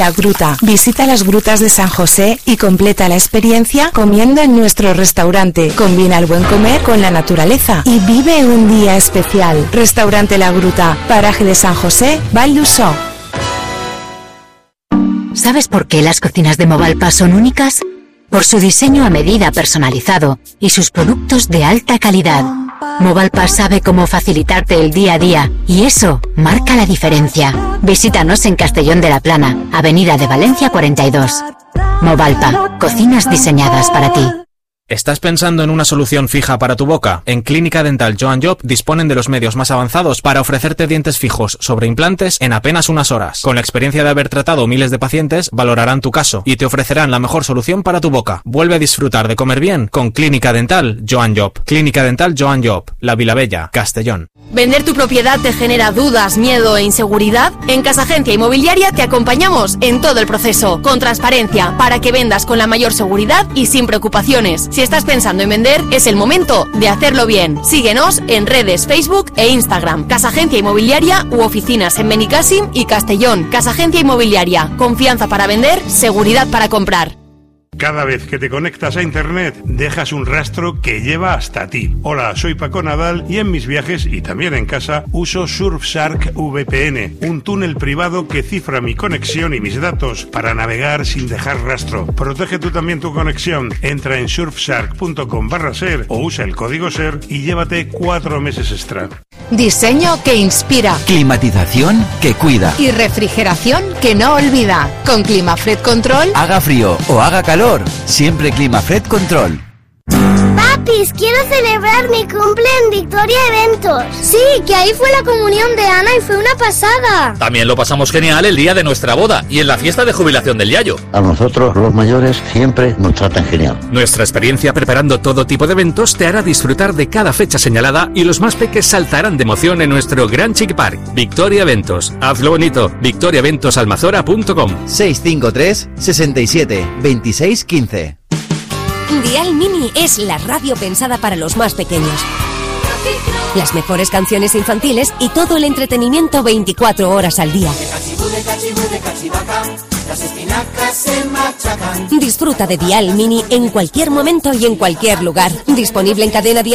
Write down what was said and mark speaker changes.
Speaker 1: La Gruta. Visita las grutas de San José y completa la experiencia comiendo en nuestro restaurante. Combina el buen comer con la naturaleza y vive un día especial. Restaurante La Gruta, paraje de San José, Val d'Uixó.
Speaker 2: ¿Sabes por qué las cocinas de Movalpa son únicas? Por su diseño a medida personalizado y sus productos de alta calidad. Movalpa sabe cómo facilitarte el día a día y eso marca la diferencia. Visítanos en Castellón de la Plana, Avenida de Valencia 42. Movalpa, cocinas diseñadas para ti.
Speaker 3: ¿Estás pensando en una solución fija para tu boca? En Clínica Dental Joan Job disponen de los medios más avanzados para ofrecerte dientes fijos sobre implantes en apenas unas horas. Con la experiencia de haber tratado miles de pacientes, valorarán tu caso y te ofrecerán la mejor solución para tu boca. Vuelve a disfrutar de comer bien con Clínica Dental Joan Job. Clínica Dental Joan Job, La Vilavella, Castellón.
Speaker 4: ¿Vender tu propiedad te genera dudas, miedo e inseguridad? En Casa Agencia Inmobiliaria te acompañamos en todo el proceso, con transparencia, para que vendas con la mayor seguridad y sin preocupaciones. Si estás pensando en vender, es el momento de hacerlo bien. Síguenos en redes Facebook e Instagram. Casa Agencia Inmobiliaria u oficinas en Benicàssim y Castellón. Casa Agencia Inmobiliaria. Confianza para vender, seguridad para comprar.
Speaker 5: Cada vez que te conectas a internet, dejas un rastro que lleva hasta ti. Hola, soy Paco Nadal y en mis viajes y también en casa uso Surfshark VPN, un túnel privado que cifra mi conexión y mis datos para navegar sin dejar rastro. Protege tú también tu conexión. Entra en surfshark.com/ser o usa el código SER y llévate 4 meses extra.
Speaker 6: Diseño que inspira.
Speaker 7: Climatización que cuida.
Speaker 6: Y refrigeración que no olvida. Con Climafred Control.
Speaker 7: Haga frío o haga calor, siempre Climafred Control.
Speaker 8: Papis, quiero celebrar mi cumple en Victoria Eventos. Sí, que ahí fue la comunión de Ana y fue una pasada.
Speaker 9: También lo pasamos genial el día de nuestra boda y en la fiesta de jubilación del Yayo.
Speaker 10: A nosotros, los mayores, siempre nos tratan genial.
Speaker 11: Nuestra experiencia preparando todo tipo de eventos te hará disfrutar de cada fecha señalada y los más peques saltarán de emoción en nuestro Gran Chic Park. Victoria Eventos. Hazlo bonito. victoriaeventosalmazora.com
Speaker 7: 653 67 26 15.
Speaker 12: Dial Mini es la radio pensada para los más pequeños. Las mejores canciones infantiles y todo el entretenimiento 24 horas al día. Disfruta de Dial Mini en cualquier momento y en cualquier lugar. Disponible en cadena Dial.